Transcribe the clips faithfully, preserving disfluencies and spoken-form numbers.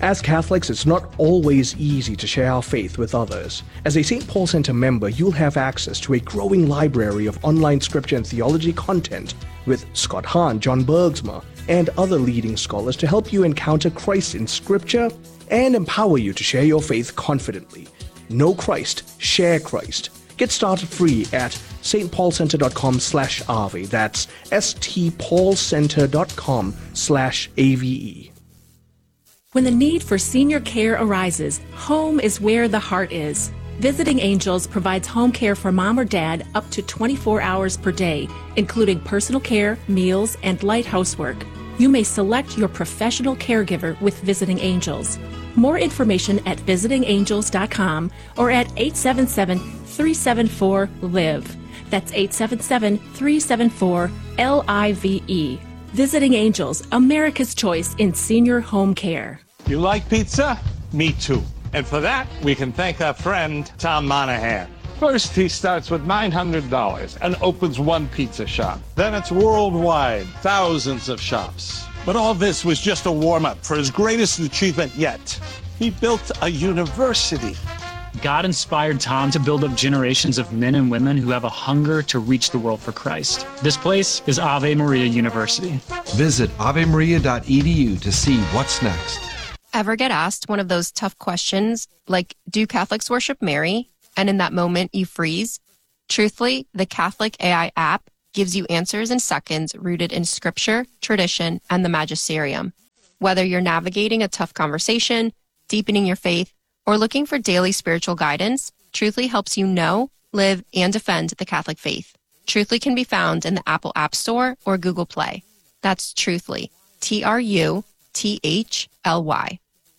As Catholics, it's not always easy to share our faith with others. As a Saint Paul Center member, you'll have access to a growing library of online scripture and theology content with Scott Hahn, John Bergsma, and other leading scholars to help you encounter Christ in scripture and empower you to share your faith confidently. Know Christ, share Christ. Get started free at stpaulcenter.com slash AVE. That's stpaulcenter.com slash AVE. When the need for senior care arises, home is where the heart is. Visiting Angels provides home care for mom or dad up to twenty-four hours per day, including personal care, meals, and light housework. You may select your professional caregiver with Visiting Angels. More information at visiting angels dot com or at eight seven seven, three seven four, LIVE. That's eight seven seven, three seven four, L I V E. Visiting Angels, America's choice in senior home care. You like pizza? Me too. And for that, we can thank our friend, Tom Monahan. First, he starts with nine hundred dollars and opens one pizza shop. Then it's worldwide, thousands of shops. But all this was just a warm-up for his greatest achievement yet. He built a university. God inspired Tom to build up generations of men and women who have a hunger to reach the world for Christ. This place is Ave Maria University. Visit ave maria dot e d u to see what's next. Ever get asked one of those tough questions like, do Catholics worship Mary? And in that moment you freeze? Truthfully, the Catholic A I app gives you answers in seconds rooted in scripture, tradition, and the magisterium. Whether you're navigating a tough conversation, deepening your faith, or looking for daily spiritual guidance, Truthfully helps you know, live, and defend the Catholic faith. Truthfully can be found in the Apple App Store or Google Play. That's Truthfully, T R U T H L Y.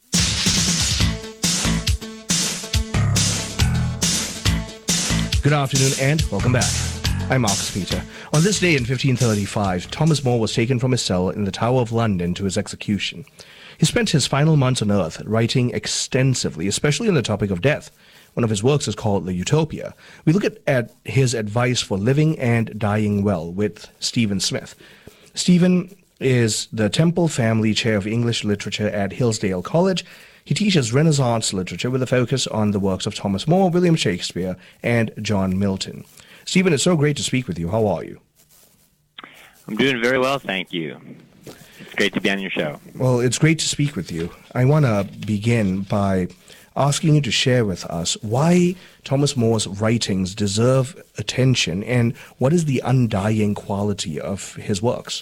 Good afternoon and welcome back. I'm Marcus Peter. On this day in fifteen thirty-five, Thomas More was taken from his cell in the Tower of London to his execution. He spent his final months on earth writing extensively, especially on the topic of death. One of his works is called The Utopia. We look at, at his advice for living and dying well with Stephen Smith. Stephen is the Temple Family Chair of English Literature at Hillsdale College. He teaches Renaissance literature with a focus on the works of Thomas More, William Shakespeare, and John Milton. Stephen, it's so great to speak with you. How are you? I'm doing very well, thank you. It's great to be on your show. Well, it's great to speak with you. I want to begin by asking you to share with us why Thomas More's writings deserve attention and what is the undying quality of his works.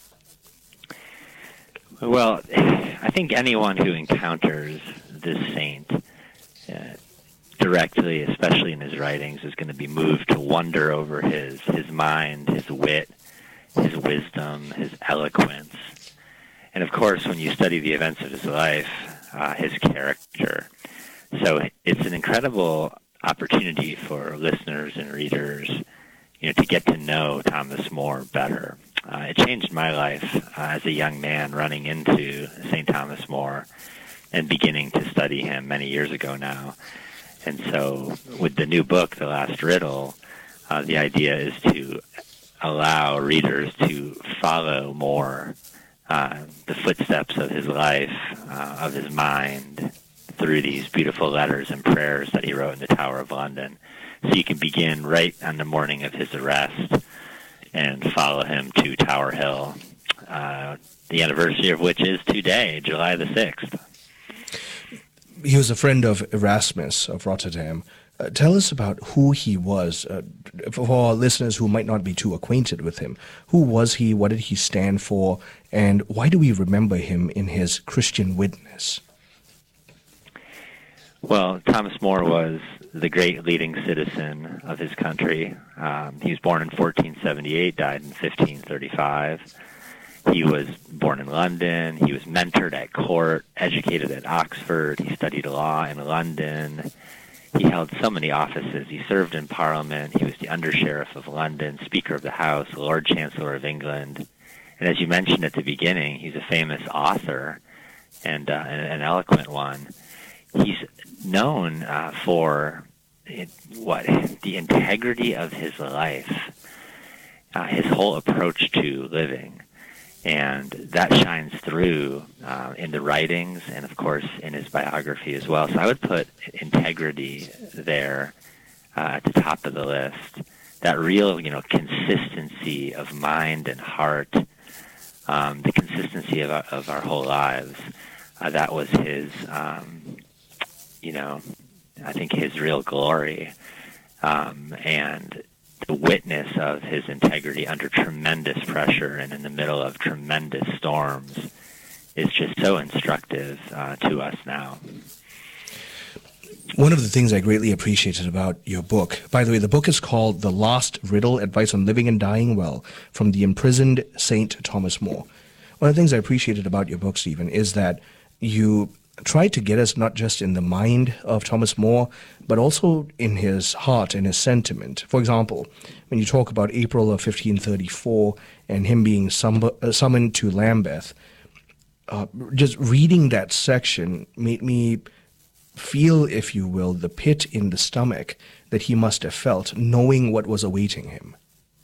Well, I think anyone who encounters this saint uh, directly, especially in his writings, is going to be moved to wonder over his, his mind, his wit, his wisdom, his eloquence. And of course, when you study the events of his life, uh, his character. So it's an incredible opportunity for listeners and readers, you know, to get to know Thomas More better. Uh, it changed my life uh, as a young man running into Saint Thomas More and beginning to study him many years ago now. And so with the new book, The Last Riddle, uh, the idea is to allow readers to follow More, uh, the footsteps of his life, uh, of his mind, through these beautiful letters and prayers that he wrote in the Tower of London. So you can begin right on the morning of his arrest and follow him to Tower Hill, uh, the anniversary of which is today, July the sixth. He was a friend of Erasmus of Rotterdam. Uh, tell us about who he was, uh, for our listeners who might not be too acquainted with him. Who was he, what did he stand for, and why do we remember him in his Christian witness? Well, Thomas More was the great leading citizen of his country. Um, he was born in fourteen seventy-eight, died in fifteen thirty-five. He was born in London. He was mentored at court, educated at Oxford. He studied law in London. He held so many offices. He served in Parliament. He was the Under-Sheriff of London, Speaker of the House, Lord Chancellor of England. And as you mentioned at the beginning, he's a famous author and uh, an, an eloquent one. He's known uh, for it, what the integrity of his life, uh, his whole approach to living. And that shines through uh, in the writings and, of course, in his biography as well. So I would put integrity there uh, at the top of the list. That real, you know, consistency of mind and heart, um, the consistency of our, of our whole lives. Uh, that was his, um, you know, I think his real glory. Um, and the witness of his integrity under tremendous pressure and in the middle of tremendous storms is just so instructive uh, to us now. One of the things I greatly appreciated about your book, by the way, the book is called The Last Riddle, Advice on Living and Dying Well, from the Imprisoned Saint Thomas More. One of the things I appreciated about your book, Stephen, is that you tried to get us not just in the mind of Thomas More, but also in his heart and his sentiment. For example, when you talk about April of fifteen thirty-four and him being sum- uh, summoned to Lambeth, uh, just reading that section made me feel, if you will, the pit in the stomach that he must have felt, knowing what was awaiting him.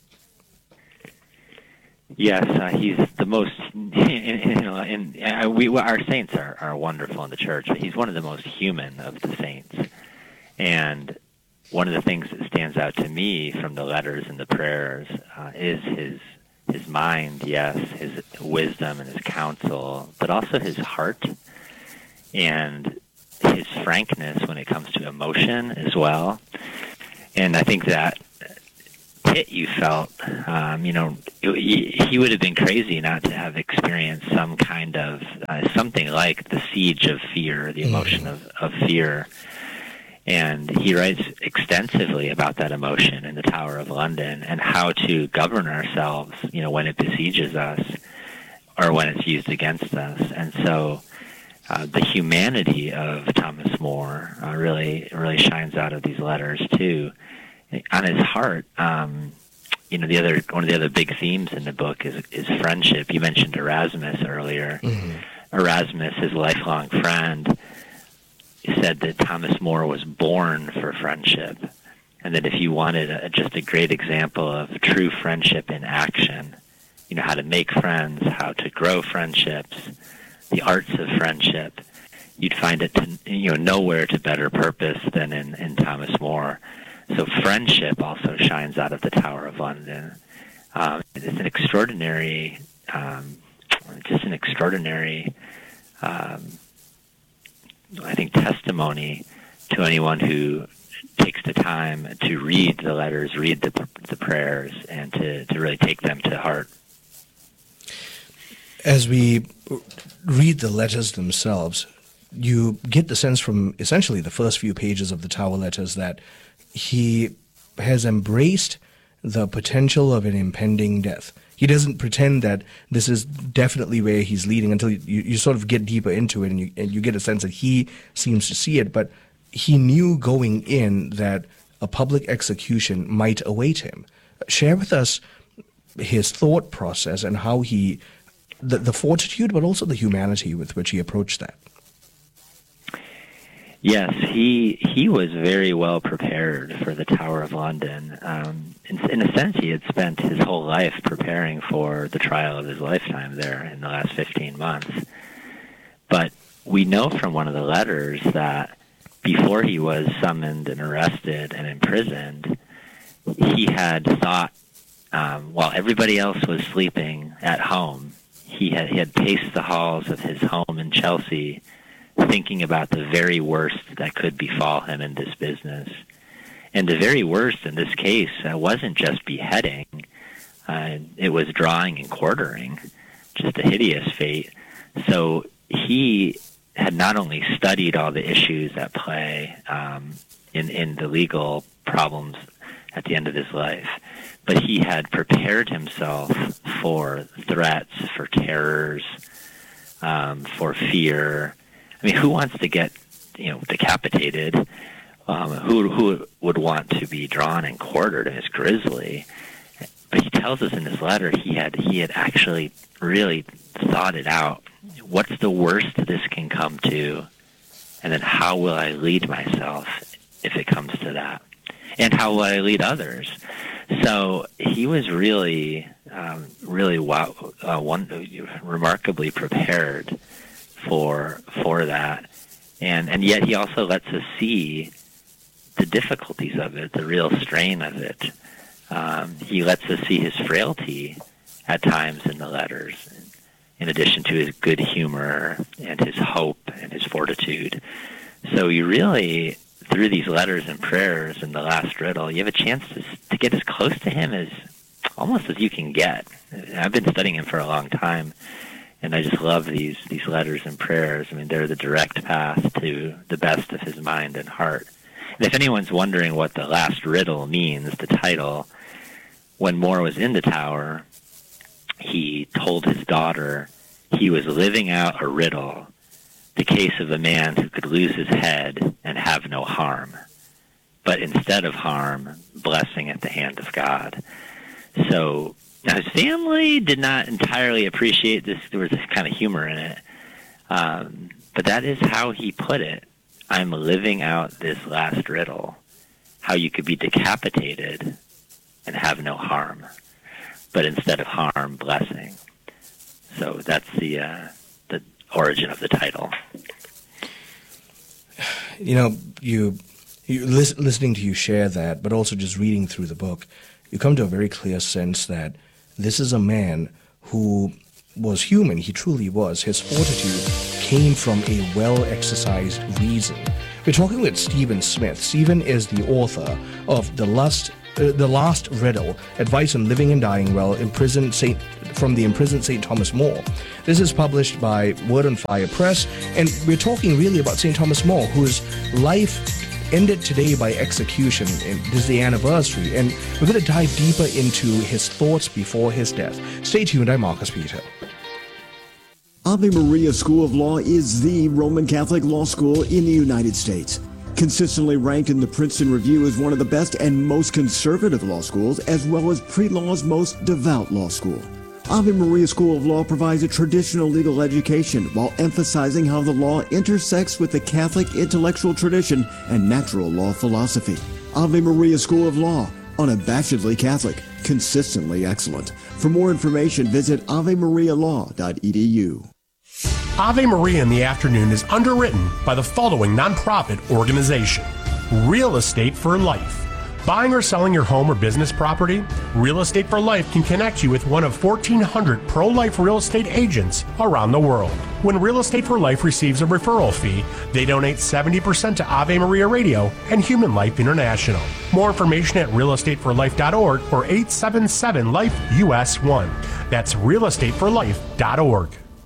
Yes, uh, he's the most, you know, and uh, we, our saints are, are wonderful in the church, but he's one of the most human of the saints. And one of the things that stands out to me from the letters and the prayers uh, is his his mind, yes, his wisdom and his counsel, but also his heart and his frankness when it comes to emotion as well. And I think that pit you felt, um, you know, he, he would have been crazy not to have experienced some kind of, uh, something like the siege of fear, the emotion of, of fear. And he writes extensively about that emotion in the Tower of London and how to govern ourselves, you know, when it besieges us or when it's used against us. And so uh, the humanity of Thomas More uh, really, really shines out of these letters too. On his heart, um, you know, the other one of the other big themes in the book is is friendship. You mentioned Erasmus earlier. Mm-hmm. Erasmus, his lifelong friend, said that Thomas More was born for friendship, and that if you wanted a, just a great example of true friendship in action, you know, how to make friends, how to grow friendships, the arts of friendship, you'd find it, to, you know, nowhere to better purpose than in, in Thomas More. So friendship also shines out of the Tower of London. Um, it's an extraordinary, um, just an extraordinary, um, I think, testimony to anyone who takes the time to read the letters, read the the prayers, and to, to really take them to heart. As we read the letters themselves, you get the sense from essentially the first few pages of the Tower Letters that he has embraced the potential of an impending death. He doesn't pretend that this is definitely where he's leading until you, you sort of get deeper into it and you, and you get a sense that he seems to see it. But he knew going in that a public execution might await him. Share with us his thought process and how he, the, the fortitude, but also the humanity with which he approached that. Yes, he he was very well prepared for the Tower of London. Um, in, in a sense, he had spent his whole life preparing for the trial of his lifetime there in the last fifteen months. But we know from one of the letters that before he was summoned and arrested and imprisoned, he had thought, um, while everybody else was sleeping at home, he had, he had paced the halls of his home in Chelsea, thinking about the very worst that could befall him in this business. And the very worst in this case uh, wasn't just beheading. Uh, it was drawing and quartering, just a hideous fate. So he had not only studied all the issues at play um, in, in the legal problems at the end of his life, but he had prepared himself for threats, for terrors, um, for fear. I mean, who wants to get, you know, decapitated? Um, who who would want to be drawn and quartered? It's grisly. But he tells us in his letter he had he had actually really thought it out. What's the worst this can come to? And then how will I lead myself if it comes to that? And how will I lead others? So he was really, um, really wow, uh, one, remarkably prepared for for that. And and yet he also lets us see the difficulties of it, the real strain of it. Um, he lets us see his frailty at times in the letters, in addition to his good humor and his hope and his fortitude. So you really, through these letters and prayers in the last riddle, you have a chance to, to get as close to him as almost as you can get. I've been studying him for a long time, and I just love these these letters and prayers. I mean, they're the direct path to the best of his mind and heart. And if anyone's wondering what the last riddle means, the title, when More was in the tower, he told his daughter he was living out a riddle, the case of a man who could lose his head and have no harm, but instead of harm, blessing at the hand of God. So now his family did not entirely appreciate this. There was this kind of humor in it. Um, but that is how he put it. I'm living out this last riddle, how you could be decapitated and have no harm, but instead of harm, blessing. So that's the uh, the origin of the title. You know, you, you lis- listening to you share that, but also just reading through the book, you come to a very clear sense that this is a man who was human. He truly was. His fortitude came from a well-exercised reason. We're talking with Stephen Smith. Stephen is the author of The Last, uh, the Last Riddle, Advice on Living and Dying Well, imprisoned Saint from the imprisoned Saint Thomas More. This is published by Word on Fire Press, and we're talking really about Saint Thomas More, whose life ended today by execution, and this is the anniversary, and we're going to dive deeper into his thoughts before his death. Stay tuned, I'm Marcus Peter. Ave Maria School of Law is the Roman Catholic law school in the United States. Consistently ranked in the Princeton Review as one of the best and most conservative law schools, as well as pre-law's most devout law school. Ave Maria School of Law provides a traditional legal education while emphasizing how the law intersects with the Catholic intellectual tradition and natural law philosophy. Ave Maria School of Law, unabashedly Catholic, consistently excellent. For more information, visit ave maria law dot e d u. Ave Maria in the Afternoon is underwritten by the following nonprofit organization: Real Estate for Life. Buying or selling your home or business property? Real Estate for Life can connect you with one of fourteen hundred pro-life real estate agents around the world. When Real Estate for Life receives a referral fee, they donate seventy percent to Ave Maria Radio and Human Life International. More information at real estate for life dot org or eight seven seven life U S one. That's real estate for life dot org.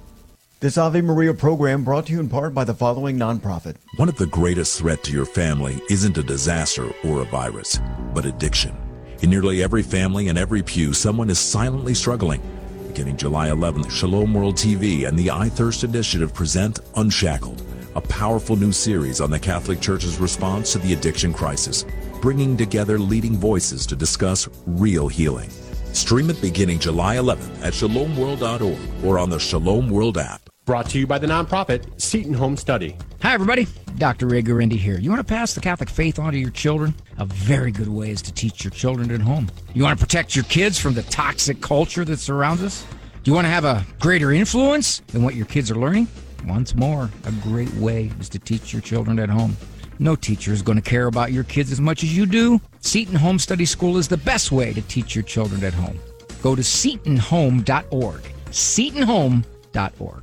This Ave Maria program brought to you in part by the following nonprofit. One of the greatest threats to your family isn't a disaster or a virus, but addiction. In nearly every family and every pew, someone is silently struggling. Beginning July eleventh, Shalom World T V and the I Thirst Initiative present Unshackled, a powerful new series on the Catholic Church's response to the addiction crisis, bringing together leading voices to discuss real healing. Stream it beginning July eleventh at shalom world dot org or on the Shalom World app. Brought to you by the nonprofit Seton Home Study. Hi, everybody. Doctor Ray Guarendi here. You want to pass the Catholic faith on to your children? A very good way is to teach your children at home. You want to protect your kids from the toxic culture that surrounds us? Do you want to have a greater influence than what your kids are learning? Once more, a great way is to teach your children at home. No teacher is going to care about your kids as much as you do. Seton Home Study School is the best way to teach your children at home. Go to seton home dot org. seton home dot org.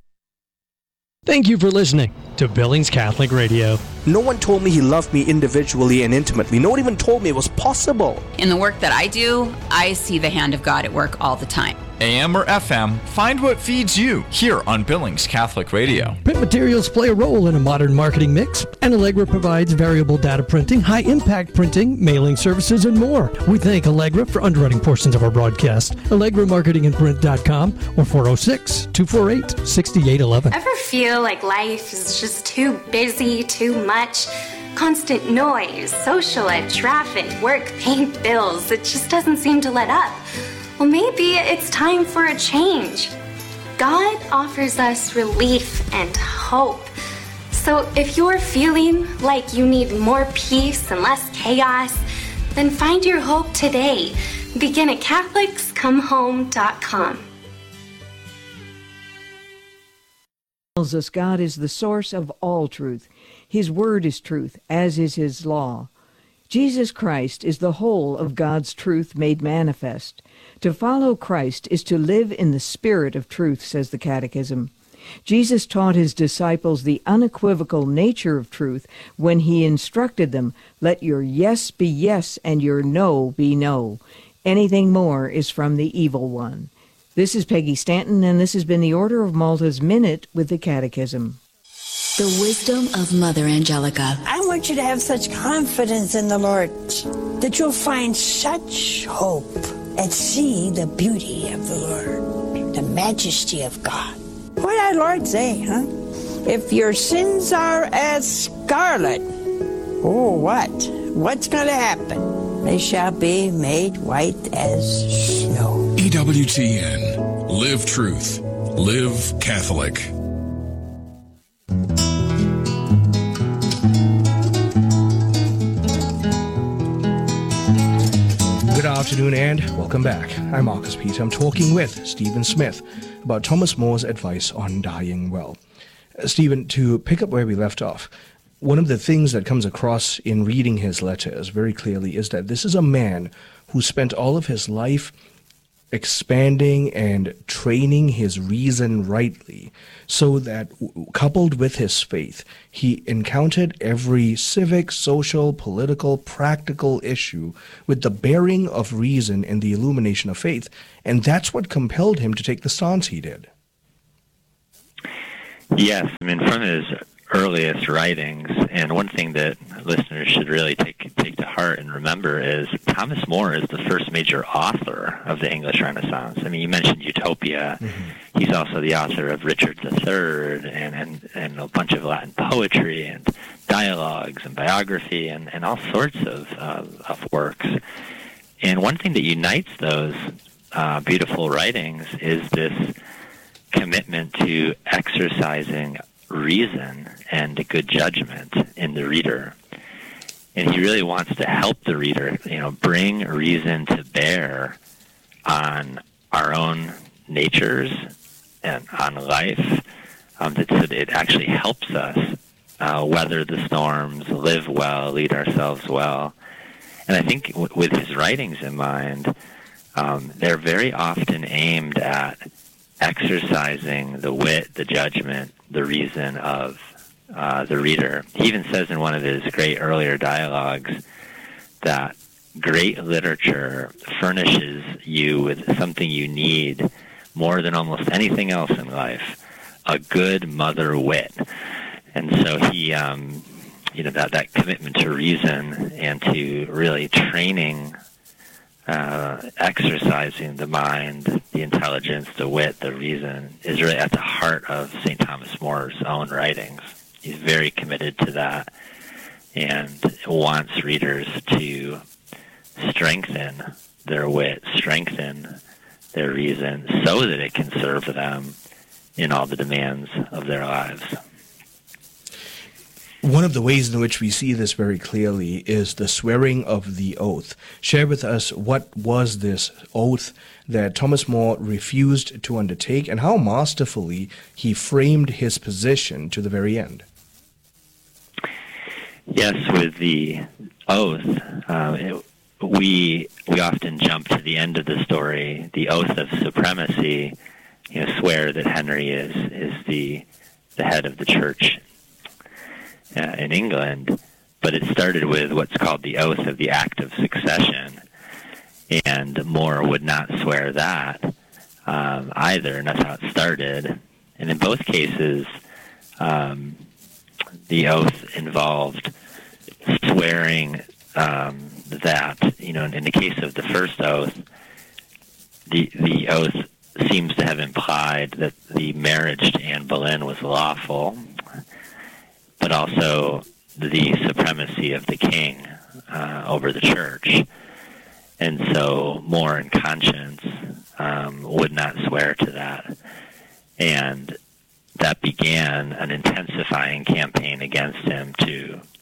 Thank you for listening to Billings Catholic Radio. No one told me he loved me individually and intimately. No one even told me it was possible. In the work that I do, I see the hand of God at work all the time. A M or F M, find what feeds you here on Billings Catholic Radio. Print materials play a role in a modern marketing mix, and Allegra provides variable data printing, high-impact printing, mailing services, and more. We thank Allegra for underwriting portions of our broadcast. Allegra Marketing and Print dot com or four oh six, two four eight, six eight one one. Ever feel like life is just too busy, too much? Constant noise, social ed, traffic, work, paying bills. It just doesn't seem to let up. Well, maybe it's time for a change. God offers us relief and hope. So if you're feeling like you need more peace and less chaos, Then find your hope today. Begin at Catholics Come Home dot com. Tells us God is the source of all truth. His word is truth, as is his law. Jesus Christ is the whole of God's truth made manifest. To follow Christ is to live in the spirit of truth, says the Catechism. Jesus taught his disciples the unequivocal nature of truth when he instructed them, "Let your yes be yes and your no be no. Anything more is from the evil one." This is Peggy Stanton, and this has been the Order of Malta's Minute with the Catechism. The wisdom of Mother Angelica. I want you to have such confidence in the Lord that you'll find such hope and see the beauty of the Lord, the majesty of God. What did our Lord say, huh? If your sins are as scarlet, oh, what? What's going to happen? They shall be made white as snow. E W T N. Live truth. Live Catholic. Good afternoon and welcome back. I'm Marcus Peter. I'm talking with Stephen Smith about Thomas More's advice on dying well. Uh, Stephen, to pick up where we left off, one of the things that comes across in reading his letters very clearly is that this is a man who spent all of his life expanding and training his reason rightly, so that, coupled with his faith, he encountered every civic, social, political, practical issue with the bearing of reason and the illumination of faith, and that's what compelled him to take the stance he did. Yes, I mean, from his earliest writings, and one thing that listeners should really take take to heart and remember is Thomas More is the first major author of the English Renaissance. I mean, you mentioned Utopia. Mm-hmm. He's also the author of Richard the Third and, and, and a bunch of Latin poetry and dialogues and biography and, and all sorts of, uh, of works. And one thing that unites those uh, beautiful writings is this commitment to exercising reason and good judgment in the reader. And he really wants to help the reader, you know, bring reason to bear on our own natures and on life, um, that, so that it actually helps us uh, weather the storms, live well, lead ourselves well. And I think w- with his writings in mind, um, they're very often aimed at exercising the wit, the judgment, the reason of uh, the reader. He even says in one of his great earlier dialogues that great literature furnishes you with something you need more than almost anything else in life, a good mother wit. And so he, um, you know, that, that commitment to reason and to really training Uh, exercising the mind, the intelligence, the wit, the reason is really at the heart of Saint Thomas More's own writings. He's very committed to that and wants readers to strengthen their wit, strengthen their reason so that it can serve them in all the demands of their lives. One of the ways in which we see this very clearly is the swearing of the oath. Share with us what was this oath that Thomas More refused to undertake and how masterfully he framed his position to the very end. Yes, with the oath, uh, it, we we often jump to the end of the story, the oath of supremacy, you know, swear that Henry is is the the head of the church uh, in England, but it started with what's called the oath of the Act of Succession, and More would not swear that um, either, and that's how it started. And in both cases, um, the oath involved swearing um, that, you know, in the case of the first oath, the the oath seems to have implied that the marriage to Anne Boleyn was lawful, but also the supremacy of the king uh, over the church. And so More in conscience um, would not swear to that. And that began an intensifying campaign against him to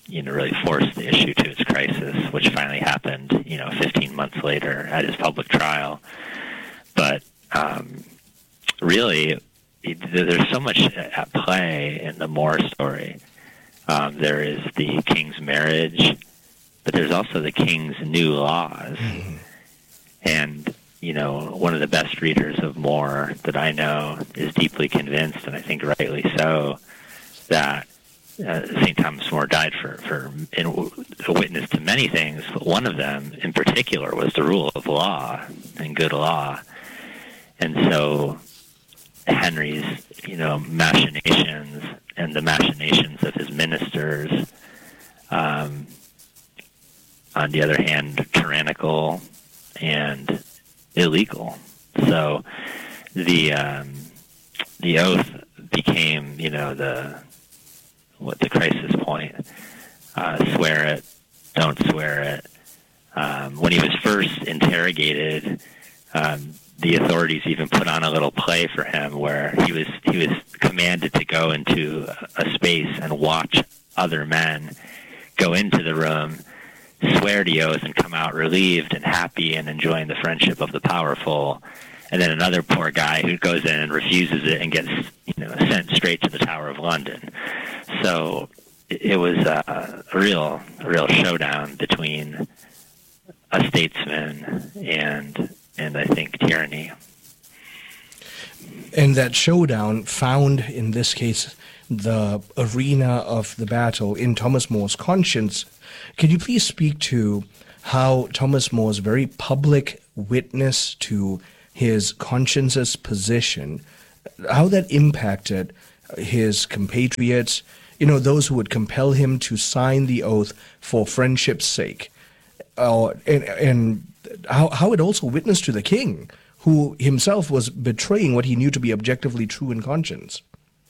you know, really forced the issue to its crisis, which finally happened, you know, fifteen months later at his public trial. But um, really, there's so much at play in the More story. Um, there is the king's marriage, but there's also the king's new laws. Mm-hmm. And, you know, one of the best readers of More that I know is deeply convinced, and I think rightly so, that uh, Saint Thomas More died for, for in, a witness to many things, but one of them in particular was the rule of law and good law. And so Henry's, you know, machinations and the machinations of his ministers, um, on the other hand, tyrannical and illegal. So the um, the oath became, you know, the what the crisis point. Uh, swear it, don't swear it. Um, when he was first interrogated, um, the authorities even put on a little play for him where he was he was commanded to go into a space and watch other men go into the room, swear the oath, and come out relieved and happy and enjoying the friendship of the powerful. And then another poor guy who goes in and refuses it and gets, you know, sent straight to the Tower of London. So it was a, a real, a real showdown between a statesman and, and I think tyranny. And that showdown found, in this case, the arena of the battle in Thomas More's conscience. Can you please speak to how Thomas More's very public witness to his conscience's position, how that impacted his compatriots, you know, those who would compel him to sign the oath for friendship's sake, uh, and, and how, how it also witnessed to the king, who himself was betraying what he knew to be objectively true in conscience?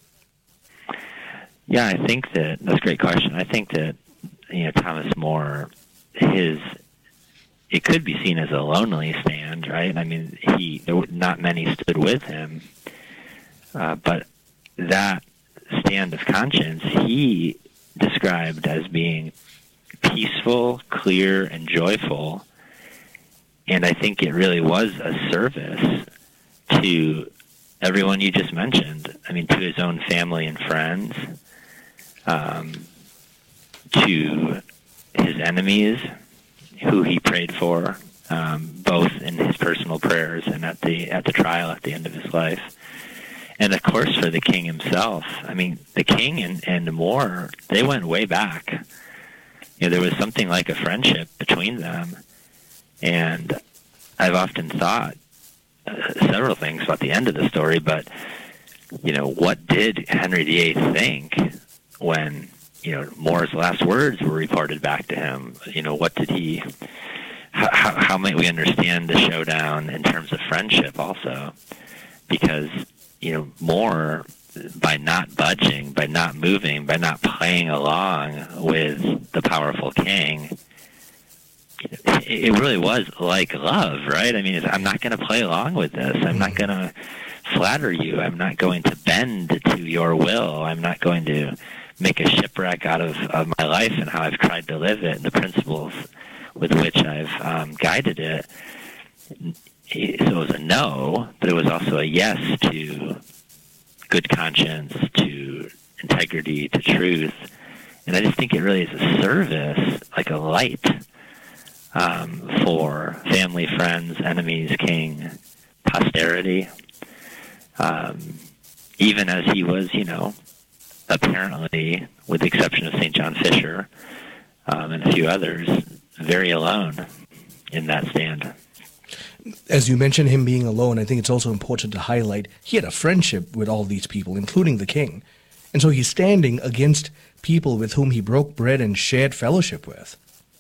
Yeah, I think that, that's a great question. I think that, you know, Thomas More, his, it could be seen as a lonely stand, right? I mean, he, there were not many stood with him, uh, but that stand of conscience, he described as being peaceful, clear, and joyful, and I think it really was a service to everyone you just mentioned. I mean, to his own family and friends, um, to his enemies, who he prayed for, um, both in his personal prayers and at the at the trial at the end of his life. And of course for the king himself. I mean, the king and, and More, they went way back. You know, there was something like a friendship between them. And I've often thought uh, several things about the end of the story, but, you know, what did Henry the Eighth think when, you know, More's last words were reported back to him? You know, what did he, how, how might we understand the showdown in terms of friendship also? Because, you know, More, by not budging, by not moving, by not playing along with the powerful king, it really was like love, right? I mean, it's, I'm not going to play along with this. I'm not going to flatter you. I'm not going to bend to your will. I'm not going to make a shipwreck out of, of my life and how I've tried to live it and the principles with which I've um, guided it. So it was a no, but it was also a yes to good conscience, to integrity, to truth. And I just think it really is a service, like a light, um, for family, friends, enemies, king, posterity. Um, even as he was, you know, apparently, with the exception of Saint John Fisher um, and a few others, very alone in that stand. As you mentioned him being alone, I think it's also important to highlight he had a friendship with all these people, including the king. And so he's standing against people with whom he broke bread and shared fellowship with.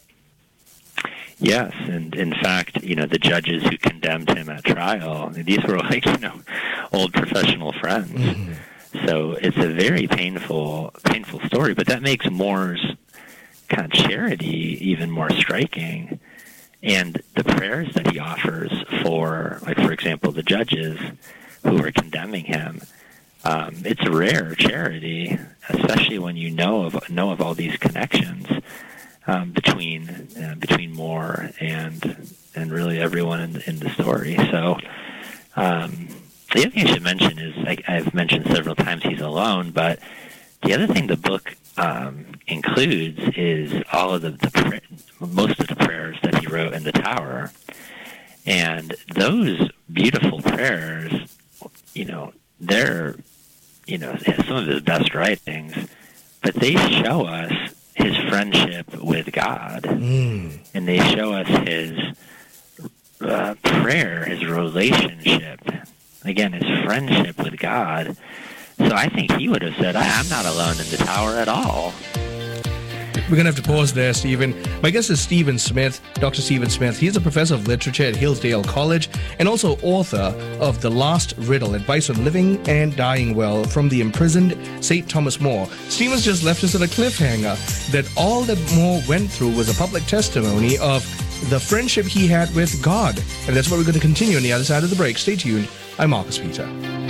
Yes, and in fact, you know, the judges who condemned him at trial, these were like, you know, old professional friends. Mm-hmm. So it's a very painful, painful story, but that makes More's kind of charity even more striking. And the prayers that he offers for, like, for example, the judges who were condemning him, um, it's a rare charity, especially when you know of know of all these connections um, between uh, between Moore and and really everyone in, in the story. So um, the other thing I should mention is I, I've mentioned several times he's alone, but the other thing the book um, includes is all of the, the pra- most of the prayers that he wrote in the tower, and those beautiful prayers, you know, they're you know some of his best writings, but they show us his friendship with God, mm. and they show us his uh, prayer, his relationship, again, his friendship with God. So I think he would have said, I'm not alone in the tower at all. We're going to have to pause there, Stephen. My guest is Stephen Smith, Doctor Stephen Smith. He's a professor of literature at Hillsdale College and also author of The Last Riddle, Advice on Living and Dying Well from the Imprisoned Saint Thomas More. Stephen's just left us at a cliffhanger that all that More went through was a public testimony of the friendship he had with God. And that's what we're going to continue on the other side of the break. Stay tuned. I'm Marcus Peter.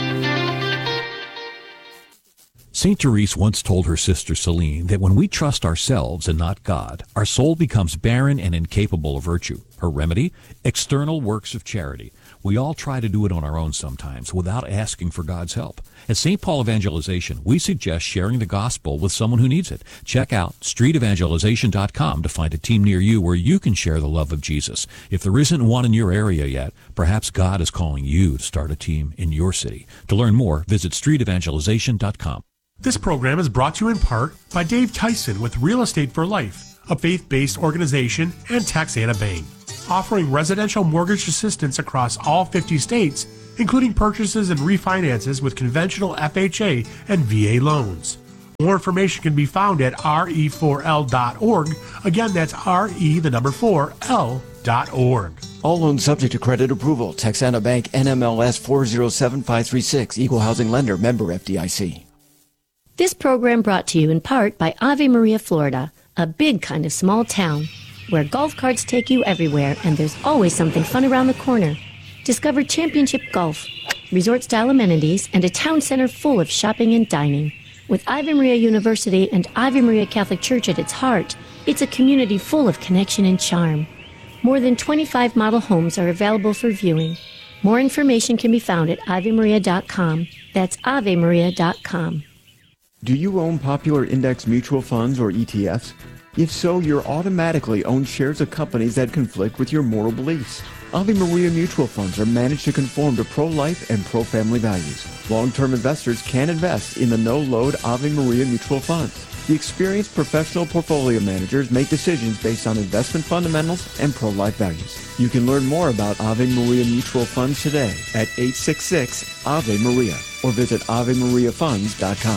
Saint Therese once told her sister Celine that when we trust ourselves and not God, our soul becomes barren and incapable of virtue. Her remedy? External works of charity. We all try to do it on our own sometimes without asking for God's help. At Saint Paul Evangelization, we suggest sharing the gospel with someone who needs it. Check out street evangelization dot com to find a team near you where you can share the love of Jesus. If there isn't one in your area yet, perhaps God is calling you to start a team in your city. To learn more, visit street evangelization dot com. This program is brought to you in part by Dave Tyson with Real Estate for Life, a faith-based organization, and Texana Bank, offering residential mortgage assistance across all fifty states, including purchases and refinances with conventional F H A and V A loans. More information can be found at R E four L dot org. Again, that's R E, the number four, L dot org. All loans subject to credit approval. Texana Bank, N M L S four zero seven five three six, Equal Housing Lender, member F D I C. This program brought to you in part by Ave Maria, Florida, a big kind of small town where golf carts take you everywhere and there's always something fun around the corner. Discover championship golf, resort-style amenities, and a town center full of shopping and dining. With Ave Maria University and Ave Maria Catholic Church at its heart, it's a community full of connection and charm. More than twenty-five model homes are available for viewing. More information can be found at ave maria dot com. That's ave maria dot com. Do you own popular index mutual funds or E T Fs? If so, you're automatically own shares of companies that conflict with your moral beliefs. Ave Maria mutual funds are managed to conform to pro-life and pro-family values. Long-term investors can invest in the no-load Ave Maria mutual funds. The experienced professional portfolio managers make decisions based on investment fundamentals and pro-life values. You can learn more about Ave Maria mutual funds today at eight six six Ave Maria or visit ave maria funds dot com.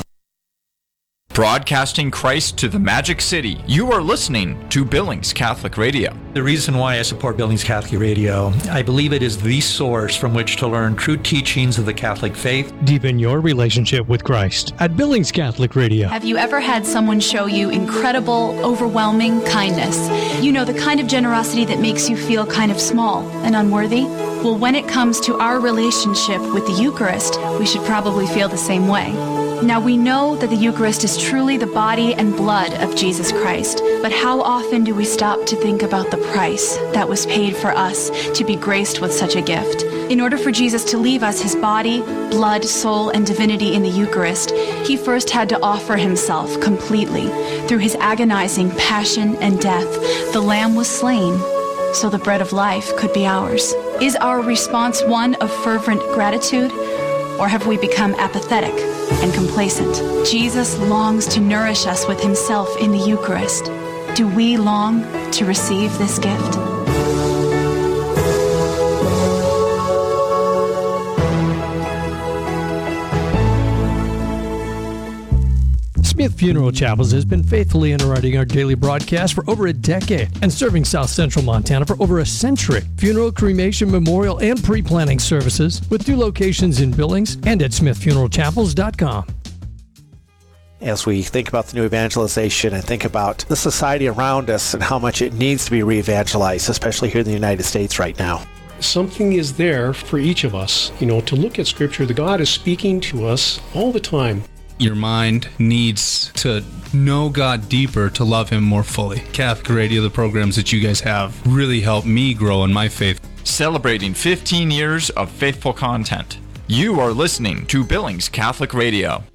Broadcasting Christ to the Magic City, you are listening to Billings Catholic Radio. The reason why I support Billings Catholic Radio, I believe it is the source from which to learn true teachings of the Catholic faith. Deepen your relationship with Christ at Billings Catholic Radio. Have you ever had someone show you incredible, overwhelming kindness? You know, the kind of generosity that makes you feel kind of small and unworthy? Well, when it comes to our relationship with the Eucharist, we should probably feel the same way. Now, we know that the Eucharist is truly the body and blood of Jesus Christ, but how often do we stop to think about the price that was paid for us to be graced with such a gift? In order for Jesus to leave us his body, blood, soul, and divinity in the Eucharist, he first had to offer himself completely. Through his agonizing passion and death, the Lamb was slain so the bread of life could be ours. Is our response one of fervent gratitude, or have we become apathetic and complacent? Jesus longs to nourish us with himself in the Eucharist. Do we long to receive this gift? Smith Funeral Chapels has been faithfully underwriting our daily broadcast for over a decade and serving South Central Montana for over a century. Funeral, cremation, memorial, and pre-planning services with two locations in Billings and at smith funeral chapels dot com. As we think about the new evangelization and think about the society around us and how much it needs to be re-evangelized, especially here in the United States right now. something is there for each of us, you know, to look at Scripture. The God is speaking to us all the time. Your mind needs to know God deeper to love Him more fully. Catholic Radio, the programs that you guys have, really helped me grow in my faith. Celebrating fifteen years of faithful content. You are listening to Billings Catholic Radio.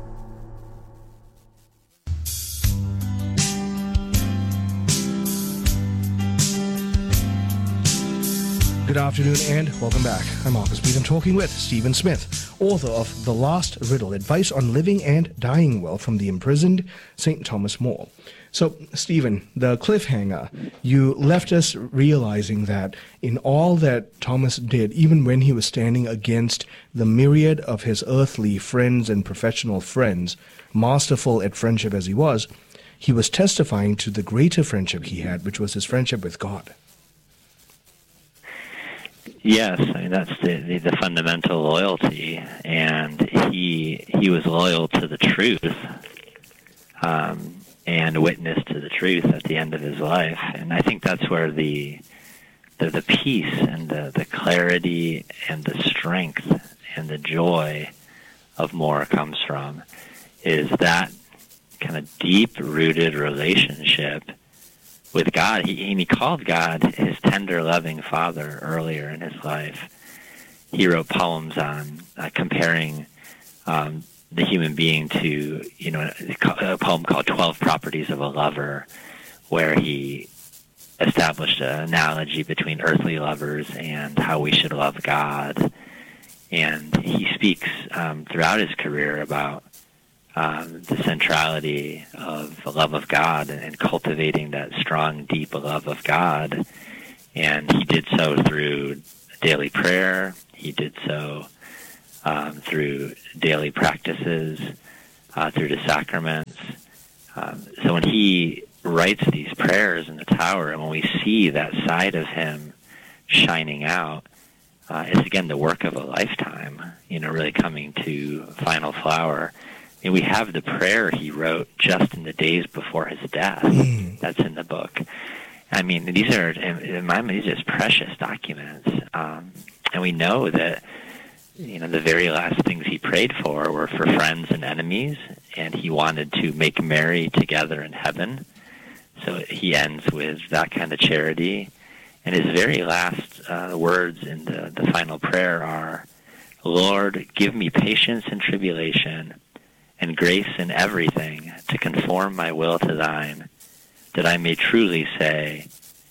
Good afternoon and welcome back. I'm Marcus Beat. I'm talking with Stephen Smith, author of The Last Riddle, Advice on Living and Dying Well from the Imprisoned Saint Thomas More. So, Stephen, the cliffhanger, you left us realizing that in all that Thomas did, even when he was standing against the myriad of his earthly friends and professional friends, masterful at friendship as he was, he was testifying to the greater friendship he had, which was his friendship with God. Yes, I mean that's the, the the fundamental loyalty, and he he was loyal to the truth, um, and witnessed to the truth at the end of his life. And I think that's where the the, the peace and the, the clarity and the strength and the joy of More comes from, is that kind of deep-rooted relationship with God. He, and he called God his tender, loving Father earlier in his life. He wrote poems on uh, comparing um, the human being to, you know, a poem called twelve Properties of a Lover, where he established an analogy between earthly lovers and how we should love God. And he speaks um, throughout his career about Um, the centrality of the love of God and, and cultivating that strong, deep love of God. And he did so through daily prayer. He did so um, through daily practices, uh, through the sacraments. Um, so when he writes these prayers in the tower, and when we see that side of him shining out, uh, it's again the work of a lifetime, you know, really coming to final flower. And we have the prayer he wrote just in the days before his death. Mm. That's in the book. I mean, these are, in my mind, these are just precious documents. Um, and we know that, you know, the very last things he prayed for were for friends and enemies, and he wanted to make merry together in heaven. So he ends with that kind of charity. And his very last uh, words in the, the final prayer are, Lord, give me patience in tribulation, and grace in everything to conform my will to thine, that I may truly say,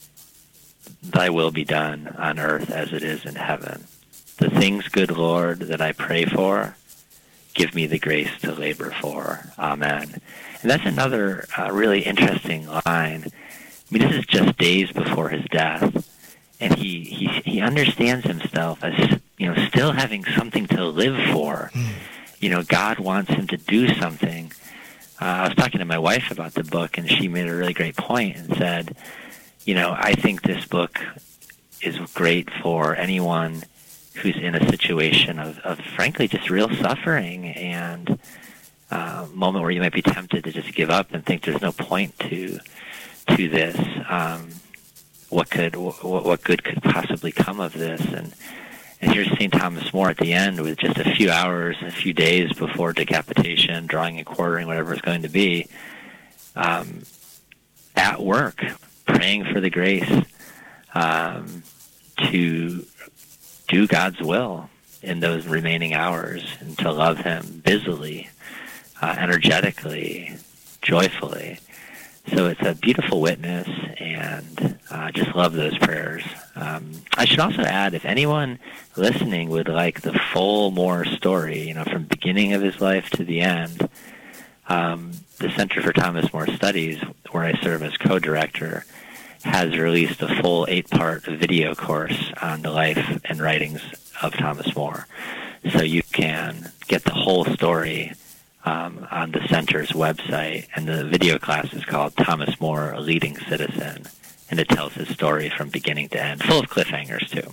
thy will be done on earth as it is in heaven. The things, good Lord, that I pray for, give me the grace to labor for. Amen. And that's another uh, really interesting line. I mean, this is just days before his death, and he, he, he understands himself as, you know, still having something to live for. Mm. You know, God wants him to do something. Uh, I was talking to my wife about the book, and she made a really great point and said, you know, I think this book is great for anyone who's in a situation of, of frankly, just real suffering and a uh, moment where you might be tempted to just give up and think there's no point to to this. Um, what could what, what good could possibly come of this? And And here's Saint Thomas More at the end with just a few hours, a few days before decapitation, drawing and quartering, whatever it's going to be, um, at work, praying for the grace um, to do God's will in those remaining hours and to love him busily, uh, energetically, joyfully. So it's a beautiful witness, and I uh, just love those prayers. Um, I should also add, if anyone listening would like the full More story, you know, from the beginning of his life to the end, um, the Center for Thomas More Studies, where I serve as co-director, has released a full eight-part video course on the life and writings of Thomas More. So you can get the whole story Um, on the center's website, and the video class is called Thomas More, a Leading Citizen, and it tells his story from beginning to end, full of cliffhangers, too.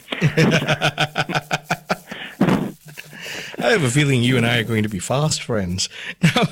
I have a feeling you and I are going to be fast friends. Now,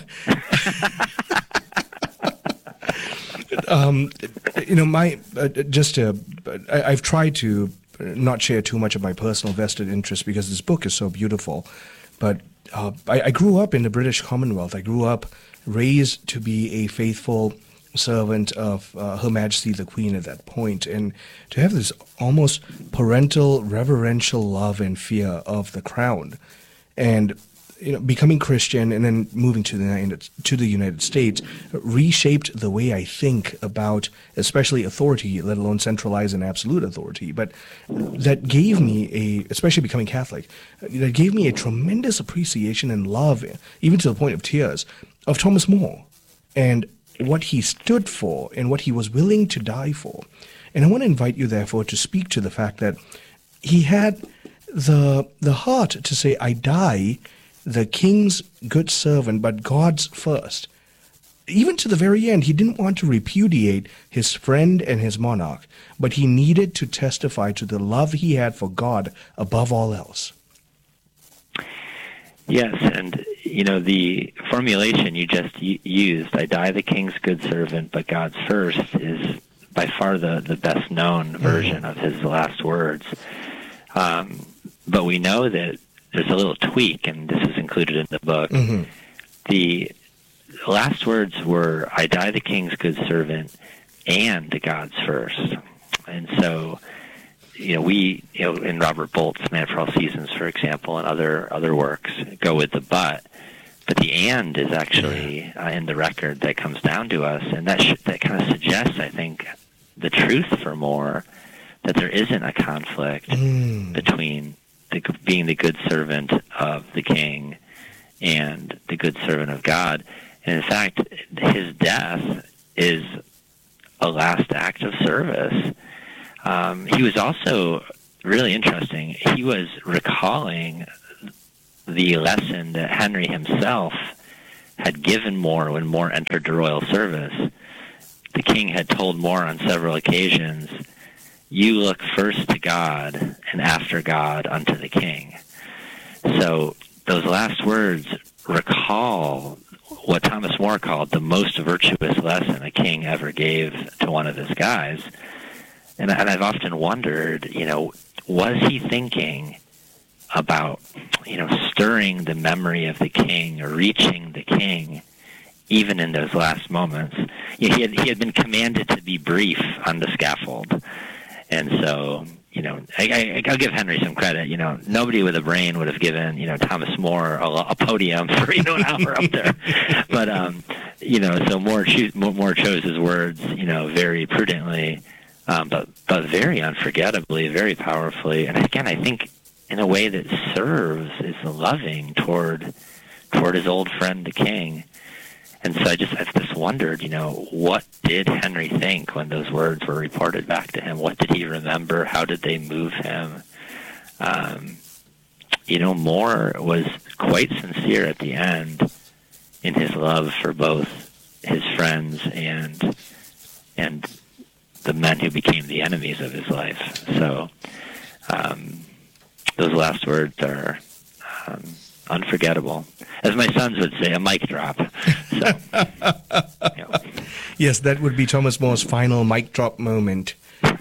um, you know, my uh, just to, I, I've tried to not share too much of my personal vested interest because this book is so beautiful. But uh, I, I grew up in the British Commonwealth. I grew up raised to be a faithful servant of uh, Her Majesty the Queen at that point, and to have this almost parental, reverential love and fear of the crown, and you know, becoming Christian and then moving to the United, to the United States reshaped the way I think about, especially authority, let alone centralized and absolute authority. But that gave me a, especially becoming Catholic, that gave me a tremendous appreciation and love, even to the point of tears, of Thomas More and what he stood for and what he was willing to die for. And I want to invite you, therefore, to speak to the fact that he had the the heart to say, I die the king's good servant, but God's first. Even to the very end, he didn't want to repudiate his friend and his monarch, but he needed to testify to the love he had for God above all else. Yes, and, you know, the formulation you just y- used, I die the king's good servant, but God's first, is by far the, the best known version of his last words. Um, but we know that there's a little tweak, and this is included in the book. Mm-hmm. The last words were, I die the king's good servant and God's first. And so, you know, we, you know, in Robert Bolt's Man for All Seasons, for example, and other other works, go with the but. But the and is actually uh, in the record that comes down to us, and that sh- that kind of suggests, I think, the truth for More, that there isn't a conflict mm. between the, being the good servant of the king and the good servant of God. And in fact, his death is a last act of service. Um, he was also really interesting. He was recalling the lesson that Henry himself had given More when More entered the royal service. The king had told More on several occasions, you look first to God and after God unto the king. So those last words recall what Thomas More called the most virtuous lesson a king ever gave to one of his guys. And, and I've often wondered, you know, was he thinking about, you know, stirring the memory of the king or reaching the king even in those last moments? You know, he had, he had been commanded to be brief on the scaffold. And so, you know, I, I, I'll give Henry some credit. You know, nobody with a brain would have given, you know, Thomas More a, a podium for, you know, an hour up there. But, um, you know, so More, choose, More chose his words, you know, very prudently, um, but, but very unforgettably, very powerfully. And again, I think in a way that serves, is loving toward toward his old friend, the king. And so I just, I've just wondered, you know, what did Henry think when those words were reported back to him? What did he remember? How did they move him? Um, you know, More was quite sincere at the end in his love for both his friends and and the men who became the enemies of his life. So um, those last words are um, unforgettable. As my sons would say, a mic drop. So, you know. Yes, that would be Thomas More's final mic drop moment.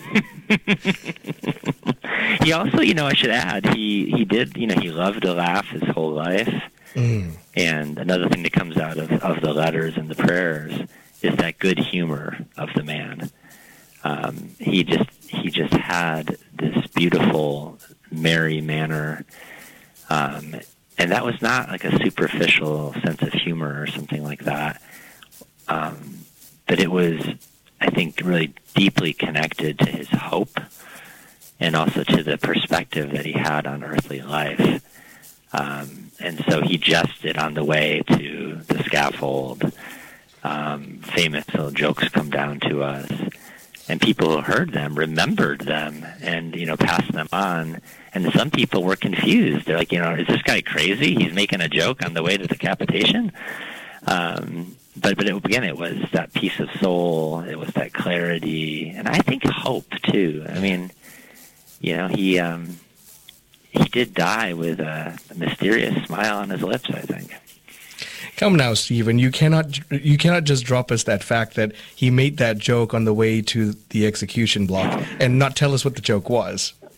He also, you know, I should add, he, he did, you know, he loved to laugh his whole life. Mm. And another thing that comes out of, of the letters and the prayers is that good humor of the man. Um, he just he just had this beautiful, merry manner. Um, and that was not like a superficial sense of humor or something like that. Um, but it was, I think, really deeply connected to his hope and also to the perspective that he had on earthly life. Um, and so he jested on the way to the scaffold. Um, famous little jokes come down to us. And people who heard them remembered them and, you know, passed them on. And some people were confused. They're like, you know, is this guy crazy? He's making a joke on the way to decapitation? Um, but, but it, again, it was that peace of soul. It was that clarity. And I think hope, too. I mean, you know, he um, he did die with a, a mysterious smile on his lips, I think. Come now, Stephen. You cannot you cannot just drop us that fact that he made that joke on the way to the execution block and not tell us what the joke was.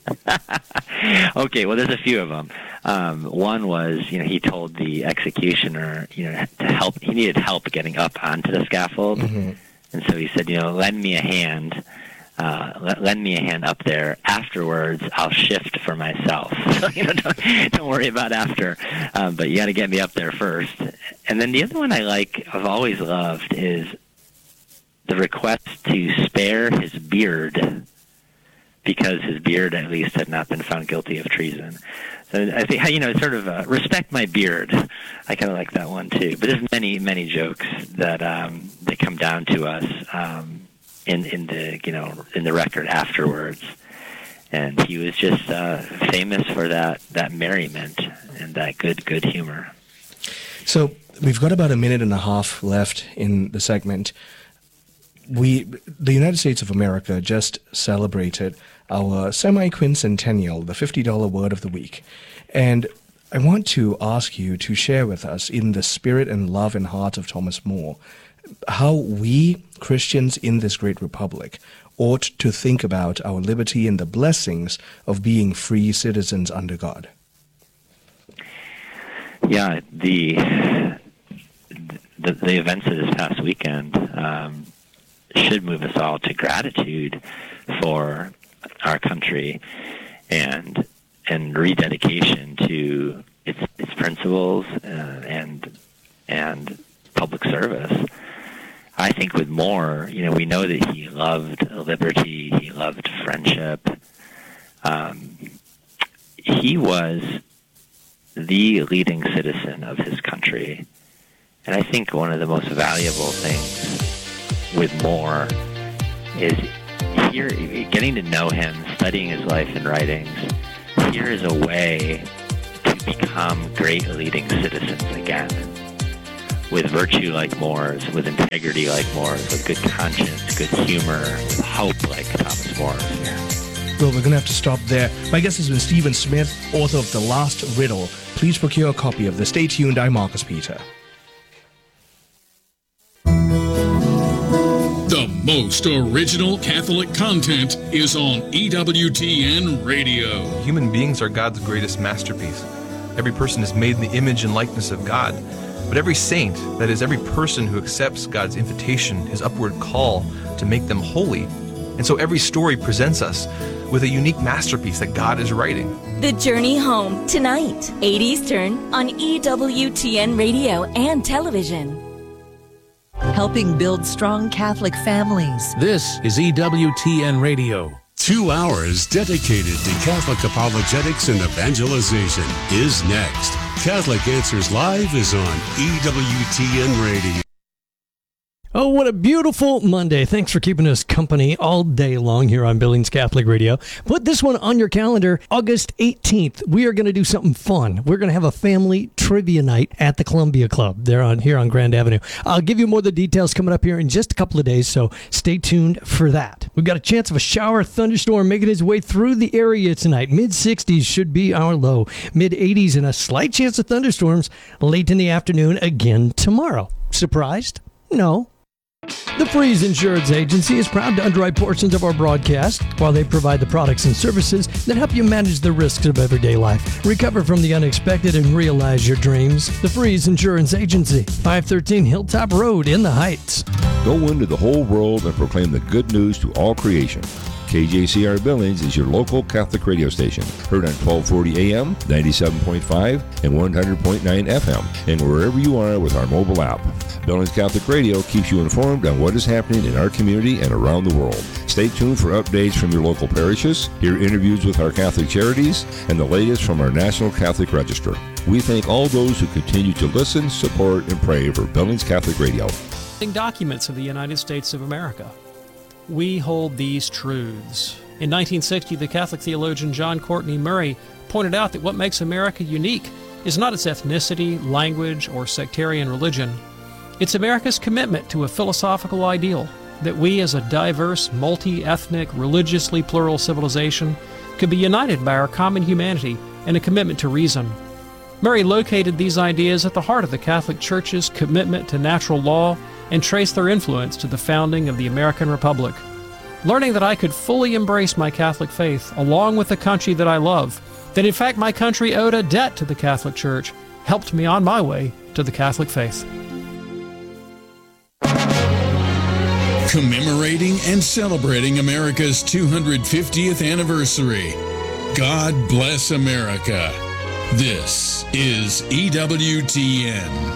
Okay, well, there's a few of them. Um, one was, you know, he told the executioner, you know, to help. He needed help getting up onto the scaffold, Mm-hmm. and so he said, you know, lend me a hand. Uh, l- lend me a hand up there. Afterwards, I'll shift for myself. So, you know, don't, don't worry about after. Um, but you got to get me up there first. And then the other one I like, I've always loved, is the request to spare his beard, because his beard, at least, had not been found guilty of treason. So I think, you know, it's sort of uh, respect my beard. I kind of like that one too. But there's many, many jokes that um, that come down to us um, in in the you know in the record afterwards. And he was just uh, famous for that that merriment and that good good humor. So we've got about a minute and a half left in the segment. We, the United States of America, just celebrated our semi-quincentennial, the fifty dollar word of the week. And I want to ask you to share with us, in the spirit and love and heart of Thomas More, how we, Christians in this great republic, ought to think about our liberty and the blessings of being free citizens under God. Yeah, the the, the events of this past weekend um, should move us all to gratitude for our country and and rededication to its its principles uh, and and public service. I think with More, you know, we know that he loved liberty, he loved friendship. Um, he was the leading citizen of his country. And I think one of the most valuable things with More is here, getting to know him, studying his life and writings. Here is a way to become great leading citizens again, with virtue like More's, with integrity like More's, with good conscience, good humor, with hope like Thomas More's here. Well, we're going to have to stop there. My guest has been Stephen Smith, author of The Last Riddle. Please procure a copy of this. Stay tuned. I'm Marcus Peter. The most original Catholic content is on E W T N Radio. Human beings are God's greatest masterpiece. Every person is made in the image and likeness of God. But every saint, that is, every person who accepts God's invitation, his upward call to make them holy. And so every story presents us with a unique masterpiece that God is writing. The Journey Home, tonight, eight Eastern, on E W T N Radio and television. Helping build strong Catholic families. This is E W T N Radio. Two hours dedicated to Catholic apologetics and evangelization is next. Catholic Answers Live is on E W T N Radio. Oh, what a beautiful Monday. Thanks for keeping us company all day long here on Billings Catholic Radio. Put this one on your calendar, August eighteenth. We are going to do something fun. We're going to have a family trivia night at the Columbia Club. They're on here on Grand Avenue. I'll give you more of the details coming up here in just a couple of days, so stay tuned for that. We've got a chance of a shower thunderstorm making its way through the area tonight. mid sixties should be our low. mid eighties and a slight chance of thunderstorms late in the afternoon again tomorrow. Surprised? No. The Freeze Insurance Agency is proud to underwrite portions of our broadcast while they provide the products and services that help you manage the risks of everyday life, recover from the unexpected, and realize your dreams. The Freeze Insurance Agency, five thirteen Hilltop Road in the Heights. Go into the whole world and proclaim the good news to all creation. K J C R Billings is your local Catholic radio station, heard on twelve forty A M, ninety-seven point five, and one hundred point nine F M, and wherever you are with our mobile app. Billings Catholic Radio keeps you informed on what is happening in our community and around the world. Stay tuned for updates from your local parishes, hear interviews with our Catholic charities, and the latest from our National Catholic Register. We thank all those who continue to listen, support, and pray for Billings Catholic Radio. Documents of the United States of America. We hold these truths. In nineteen sixty, the Catholic theologian John Courtney Murray pointed out that what makes America unique is not its ethnicity, language, or sectarian religion. It's America's commitment to a philosophical ideal that we as a diverse, multi-ethnic, religiously plural civilization could be united by our common humanity and a commitment to reason. Murray located these ideas at the heart of the Catholic Church's commitment to natural law and traced their influence to the founding of the American Republic. learning that I could fully embrace my Catholic faith along with the country that I love, that in fact my country owed a debt to the Catholic Church, helped me on my way to the Catholic faith. Commemorating and celebrating America's two hundred fiftieth anniversary. God bless America. This is E W T N.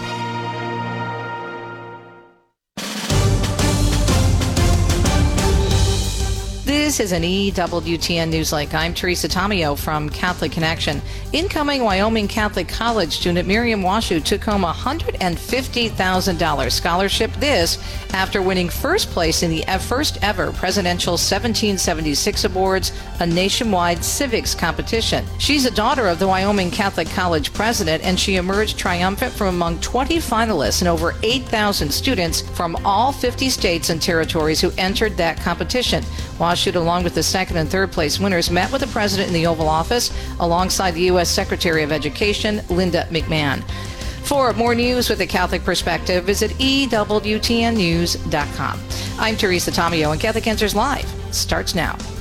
This is an E W T N Newslink. I'm Teresa Tomeo from Catholic Connection. Incoming Wyoming Catholic College student Miriam Washu took home a one hundred fifty thousand dollars scholarship. This after winning first place in the first ever Presidential seventeen seventy-six Awards, a nationwide civics competition. She's a daughter of the Wyoming Catholic College president, and she emerged triumphant from among twenty finalists and over eight thousand students from all fifty states and territories who entered that competition. Washu, along with the second and third place winners, met with the president in the Oval Office alongside the U S Secretary of Education, Linda McMahon. For more news with a Catholic perspective, visit E W T N news dot com. I'm Teresa Tomeo, and Catholic Answers Live starts now.